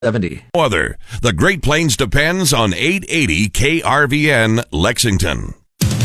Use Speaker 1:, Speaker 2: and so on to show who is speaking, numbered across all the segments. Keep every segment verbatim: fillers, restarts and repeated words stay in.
Speaker 1: seventy.
Speaker 2: Other, the Great Plains depends on eight eighty K R V N Lexington.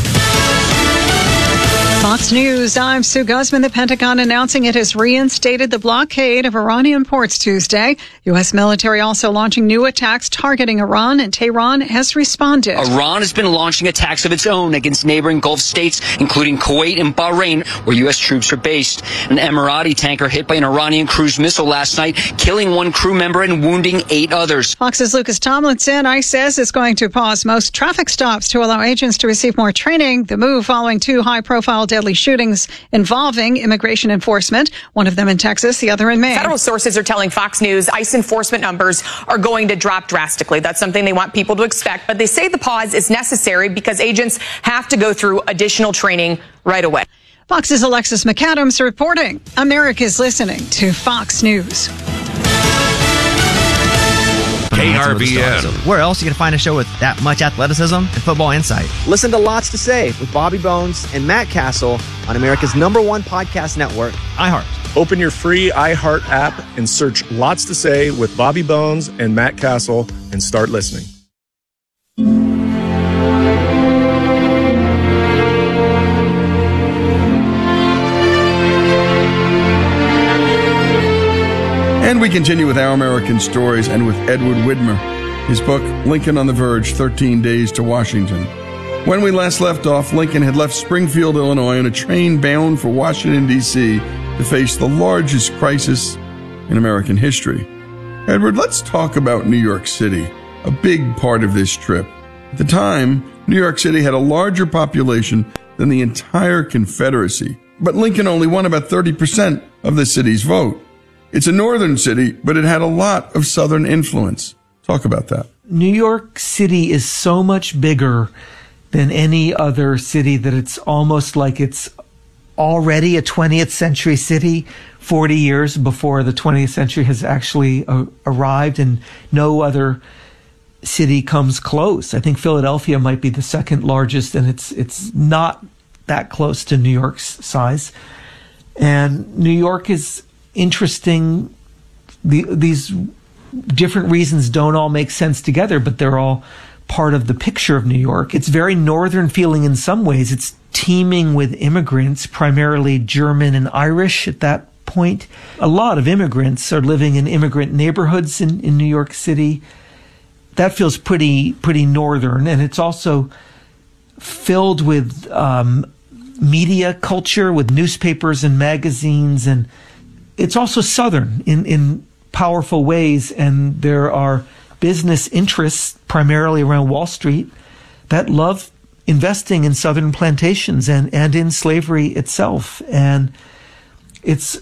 Speaker 3: Fox News, I'm Sue Guzman. The Pentagon announcing it has reinstated the blockade of Iranian ports Tuesday. U S military also launching new attacks targeting Iran, and Tehran has responded.
Speaker 4: Iran has been launching attacks of its own against neighboring Gulf states, including Kuwait and Bahrain, where U S troops are based. An Emirati tanker hit by an Iranian cruise missile last night, killing one crew member and wounding eight others.
Speaker 3: Fox's Lucas Tomlinson. ICE says it's going to pause most traffic stops to allow agents to receive more training. The move following two high-profile deadly shootings involving immigration enforcement, one of them in Texas, the other in Maine.
Speaker 5: Federal sources are telling Fox News ICE enforcement numbers are going to drop drastically. That's something they want people to expect. But they say the pause is necessary because agents have to go through additional training right away.
Speaker 3: Fox's Alexis McAdams reporting. America's listening to Fox News.
Speaker 2: K R V N.
Speaker 6: Where else are you going to find a show with that much athleticism and football insight?
Speaker 7: Listen to Lots to Say with Bobby Bones and Matt Castle on America's number one podcast network, iHeart.
Speaker 8: Open your free iHeart app and search Lots to Say with Bobby Bones and Matt Castle and start listening.
Speaker 9: And we continue with Our American Stories and with Edward Widmer. His book, Lincoln on the Verge, thirteen Days to Washington. When we last left off, Lincoln had left Springfield, Illinois, on a train bound for Washington, D C to face the largest crisis in American history. Edward, let's talk about New York City, a big part of this trip. At the time, New York City had a larger population than the entire Confederacy, but Lincoln only won about thirty percent of the city's vote. It's a northern city, but it had a lot of southern influence. Talk about that.
Speaker 10: New York City is so much bigger than any other city that it's almost like it's already a twentieth century city, forty years before the twentieth century has actually uh, arrived, and no other city comes close. I think Philadelphia might be the second largest, and it's it's not that close to New York's size. And New York is interesting. The, these different reasons don't all make sense together, but they're all part of the picture of New York. It's very northern feeling in some ways. It's teeming with immigrants, primarily German and Irish at that point. A lot of immigrants are living in immigrant neighborhoods in, in New York City. That feels pretty pretty northern, and it's also filled with um, media culture, with newspapers and magazines, and it's also southern in, in powerful ways, and there are business interests, primarily around Wall Street, that love investing in southern plantations and, and in slavery itself. And it's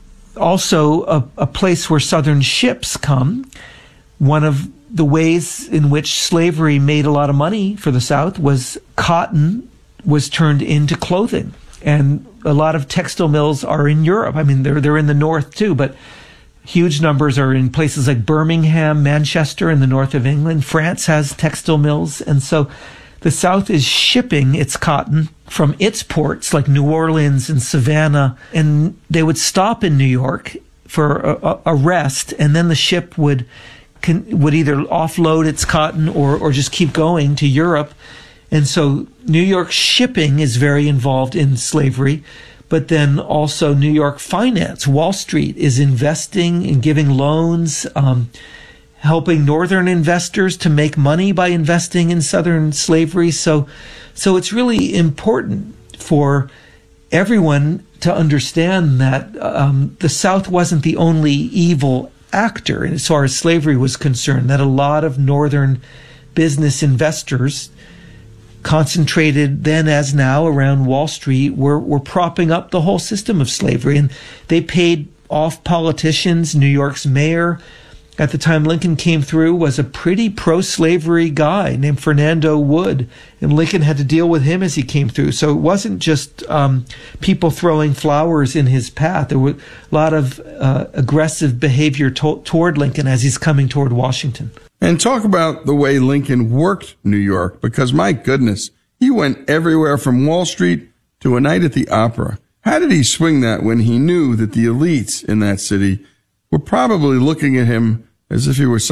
Speaker 10: also a, a place where southern ships come. One of the ways in which slavery made a lot of money for the South was cotton was turned into clothing. And a lot of textile mills are in Europe. I mean, they're they're in the north too, but huge numbers are in places like Birmingham, Manchester in the north of England. France has textile mills. And so the South is shipping its cotton from its ports like New Orleans and Savannah, and they would stop in New York for a, a rest, and then the ship would can, would either offload its cotton or, or just keep going to Europe. And so New York shipping is very involved in slavery, but then also New York finance. Wall Street is investing and giving loans, um, helping northern investors to make money by investing in southern slavery. So, so it's really important for everyone to understand that um, the South wasn't the only evil actor as far as slavery was concerned, that a lot of northern business investors concentrated then as now around Wall Street were, were propping up the whole system of slavery. And they paid off politicians. New York's mayor at the time Lincoln came through was a pretty pro-slavery guy named Fernando Wood, and Lincoln had to deal with him as he came through. So it wasn't just um, people throwing flowers in his path. There was a lot of uh, aggressive behavior to- toward Lincoln as he's coming toward Washington.
Speaker 9: And talk about the way Lincoln worked New York, because my goodness, he went everywhere from Wall Street to a night at the opera. How did he swing that when he knew that the elites in that city were probably looking at him as if he were